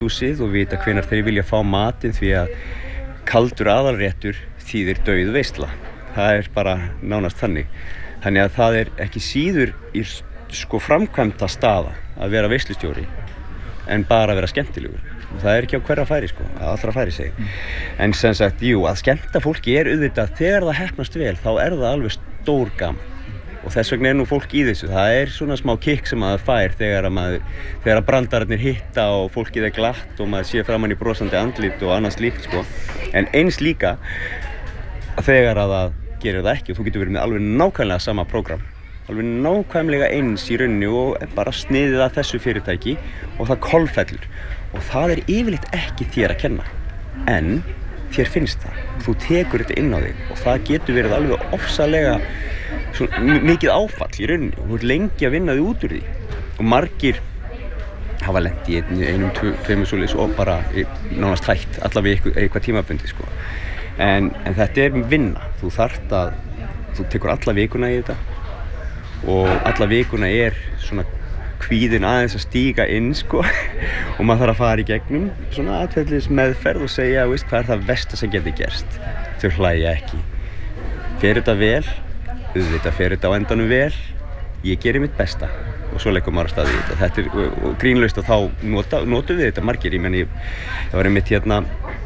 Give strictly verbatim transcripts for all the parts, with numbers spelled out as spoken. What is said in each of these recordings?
húsið og vita hvenær þeir vilja fá matinn því að kaldur aðalréttur þýðir dauð veisla. Það er bara nánast þannig. Þannig að það er ekki síður í sko framkvæmda staða að vera veislustjóri en bara að vera skemmtilegur. Það er ekki á hverra færi sko, að allra færi segi. Mm. En sem sagt, jú, að skemmta fólki er auðvitað, þegar það heppnast vel, þá er það alveg stór gaman. Og þess vegna er nú fólk í þessu. Það er svona smá kikk sem maður fær þegar að maður, þegar að brandararnir hitta og fólkið er glatt og maður sé framan í brosandi andlit og annað slíkt sko. En eins líka að þegar að það gerir það ekki og þú getur verið með alveg nákvæmlega sama prógram. Alveg nákvæmlega eins í rauninni og bara sniðið að þessu fyrirtæki og það kolfellur. Og það er yfirleitt ekki þér að kenna. En þér finnst það. Þú tekur þetta inn á þig og það getur verið alveg ofsalega svona, mikið áfall í rauninni og þú ert lengi að vinna þig út úr því. Og margir hafa lent í einum, einum tveimur svoleiðis og bara nánast hætt, allavega eitthvað, eitthvað tímabundi sko. En, en þetta er vinna. Þú þarft að, þú tekur alla vikuna í þetta og alla vikuna er svona kvíðin aðeins að stíga inn sko og maður þarf að fara í gegnum svona atferlis meðferð og segja, veist, hvað er það versta sem getur gerst? Þau hlæja ekki. Fer þetta vel? Auðvitað fer þetta á endanum vel. Ég geri mitt besta og svo leggur maður af stað í þetta. Þetta er og, og grínlaust og þá nota, notum við þetta margir. Ég meni, það var einmitt hérna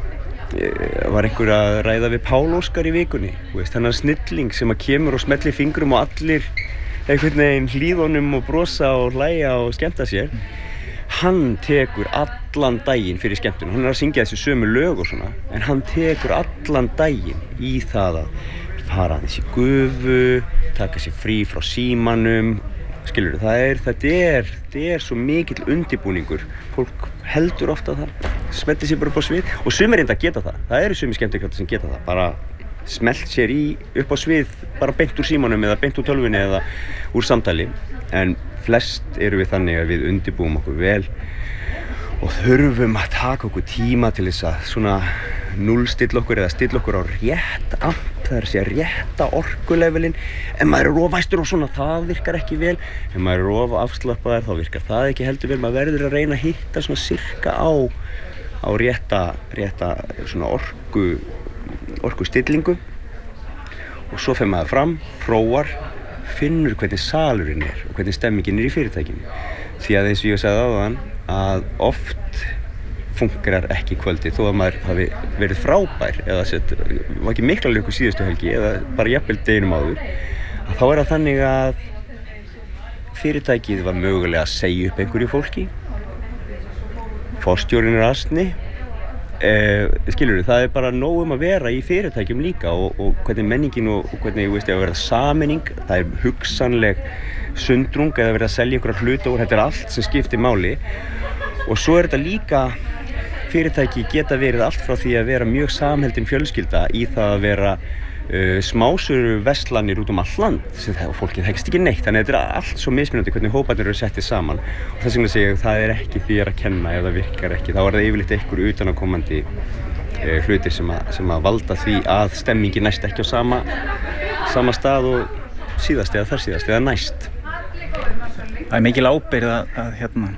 var einhver að ræða við Pál Óskar í vikunni, veist, þennan snilling sem að kemur og smellir fingrum og allir einhvern veginn hlýðunum og brosa og hlæja og skemmta sér. Hann tekur allan daginn fyrir skemmtun. Hann er að syngja þessi sömu lög og svona, en hann tekur allan daginn í það að fara aðeins í gufu, taka sér frí frá símanum. Skilurðu, það er, þetta er, þetta er svo mikill undirbúningur. Fólk heldur ofta það, smellir sér bara upp á svið og sumir reynda geta það. Það eru sumir skemmtikraftar sem geta það, bara smellt sér í upp á svið, bara beint úr símanum eða beint úr tölvunni eða úr samtali. En flest eru við þannig að við undirbúum okkur vel og þurfum að taka okkur tíma til þess að svona núllstilla okkur eða stilla okkur á rétt amp, það er að segja rétta orkulevelin. Ef maður er of æstur og svona, það virkar ekki vel. Ef maður er of afslappaður, þá virkar það ekki heldur vel. Maður verður að reyna að hitta svona sirka á, á rétta, rétta svona orku, orkustillingu og svo fer maður fram, prófar, finnur hvernig salurinn er og hvernig stemmingin er í fyrirtækinu. Því að eins og ég sagði áðan að oft fungerar ekki kvöldi þó að maður hafi verið frábær eða sett, var ekki mikla lukku síðustu helgi eða bara jafnvel deginum áður, að þá er það þannig að fyrirtækið var mögulega að segja upp einhverju fólki, forstjórinn er asni, eh, skilurðu, það er bara nóg um að vera í fyrirtækjum líka og, og hvernig menningin og, og hvernig veist, að vera sameining, það er hugsanleg sundrung eða verið að selja einhverja hluta úr, þetta er allt sem skiptir máli. Og svo er þetta líka, fyrirtæki geta verið allt frá því að vera mjög samheldin fjölskylda í það að vera uh, smásöru verslanir út um all land sem það, og fólkið þekkist ekki neitt, þannig að þetta er allt svo mismunandi hvernig hóparnir eru settið saman og þess vegna segja ég það er ekki þér að kenna ef það virkar ekki, þá er það yfirleitt einhver utanaðkomandi uh, hlutir sem að, sem að valda því að stemmingi næst ekki á sama, sama stað og síðast eða þar síðast eða næst. Það er mikil ábyrgð að, að hérna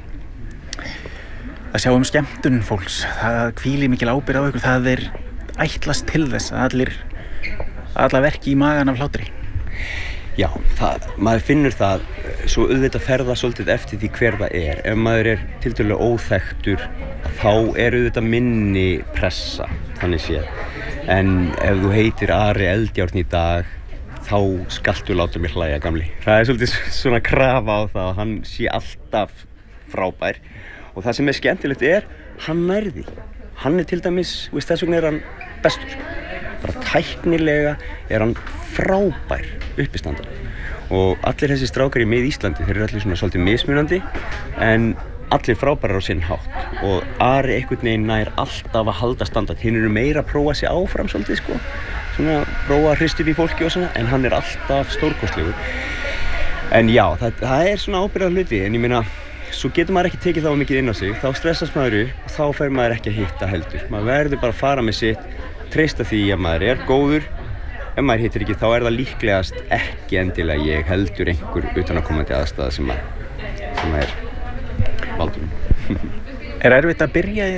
að sjá um skemmtun fólks. Það hvílir mikil ábyrgð á ykkur. Það er ætlast til þess að allir alla verki í magan af hlátri. Já, það, maður finnur það svo auðvitað ferða svolítið eftir því hver það er. Ef maður er tiltölulega óþekktur þá er auðvitað minni pressa, þannig séð. En ef þú heitir Ari Eldjárn í dag þá skaltu láta mig hlæja gamli. Það er svolítið svona krafa á það að hann sé alltaf frábær. Og það sem er skemmtilegt er, hann nærði. Hann er til dæmis, veist, þess vegna er hann bestur. Bara tæknilega er hann frábær uppistandari. Og allir þessi strákar í mið Íslandi, þeir eru allir svona svolítið mismunandi, en allir frábærar á sinn hátt. Og Ari einhvern veginn nær alltaf að halda standard. Hinn eru meira að prófa sig áfram svolítið, sko. Svona prófa að hrista upp í fólki og svona, en hann er alltaf stórkostlegur. En já, það, það er svona ábyrgðar hluti, en ég meina, svo getur maður ekki tekið þá mikið inn á sig, þá stressast maður upp og þá fer maður ekki að hitta heldur. Maður verður bara að fara með sitt, treysta því að maður er góður. Ef maður hittir ekki, þá er það líklegast ekki endilega ég heldur einhver utanaðkomandi aðstæða sem, að, sem að er valdum. Er erfitt að byrja í